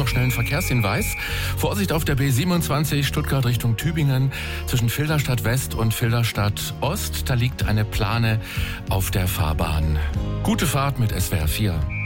schnell einen Verkehrshinweis. Vorsicht auf der B27 Stuttgart Richtung Tübingen zwischen Filderstadt West und Filderstadt Ost. Da liegt eine Plane auf der Fahrbahn. Gute Fahrt mit SWR 4.